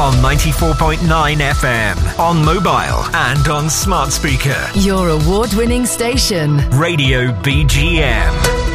on 94.9 FM, on mobile and on smart speaker. Your award-winning station. Radio BGM.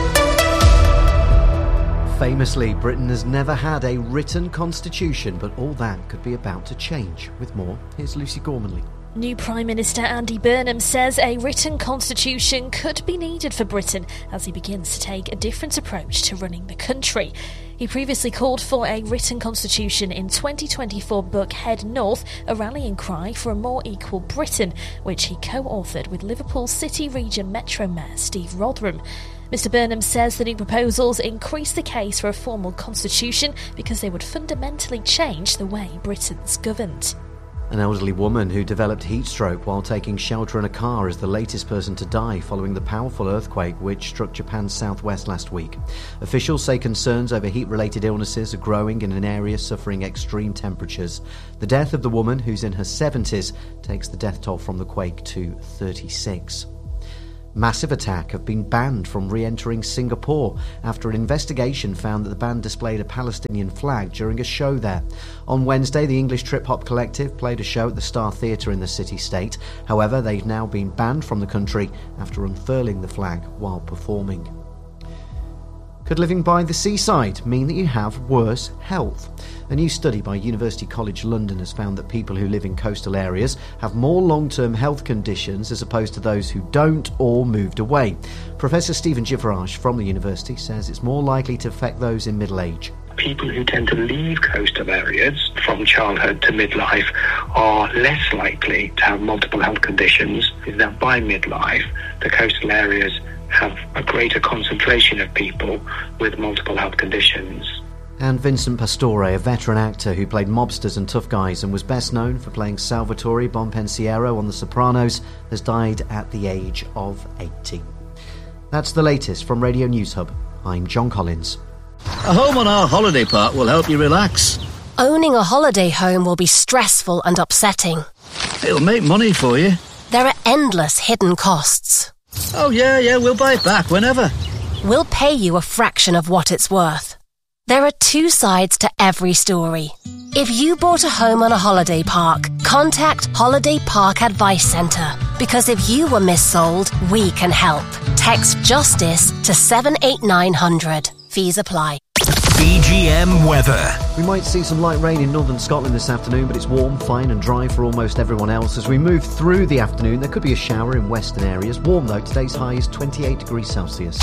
Famously, Britain has never had a written constitution, but all that could be about to change. With more, here's Lucy Gormanley. New Prime Minister Andy Burnham says a written constitution could be needed for Britain as he begins to take a different approach to running the country. He previously called for a written constitution in 2024 book Head North, a rallying cry for a more equal Britain, which he co-authored with Liverpool City Region Metro Mayor Steve Rotheram. Mr Burnham says the new proposals increase the case for a formal constitution because they would fundamentally change the way Britain's governed. An elderly woman who developed heat stroke while taking shelter in a car is the latest person to die following the powerful earthquake which struck Japan's southwest last week. Officials say concerns over heat-related illnesses are growing in an area suffering extreme temperatures. The death of the woman, who's in her 70s, takes the death toll from the quake to 36. Massive Attack have been banned from re-entering Singapore after an investigation found that the band displayed a Palestinian flag during a show there. On Wednesday, the English trip-hop collective played a show at the Star Theatre in the city-state. However, they've now been banned from the country after unfurling the flag while performing. Could living by the seaside mean that you have worse health? A new study by University College London has found that people who live in coastal areas have more long-term health conditions as opposed to those who don't or moved away. Professor Stephen Jivaraj from the university says it's more likely to affect those in middle age. People who tend to leave coastal areas from childhood to midlife are less likely to have multiple health conditions. Is that by midlife, the coastal areas have a greater concentration of people with multiple health conditions. And Vincent Pastore, a veteran actor who played mobsters and tough guys and was best known for playing Salvatore Bonpensiero on The Sopranos, has died at the age of 80. That's the latest from Radio News Hub. I'm John Collins. A home on our holiday park will help you relax. Owning a holiday home will be stressful and upsetting. It'll make money for you. There are endless hidden costs. Oh yeah, we'll buy it back whenever. We'll pay you a fraction of what it's worth. There are two sides to every story. If you bought a home on a holiday park, contact Holiday Park Advice Centre. Because if you were missold, we can help. Text JUSTICE to 78900. Fees apply. BGM weather. We might see some light rain in northern Scotland this afternoon, but it's warm, fine and dry for almost everyone else. As we move through the afternoon, there could be a shower in western areas. Warm though, today's high is 28 degrees Celsius.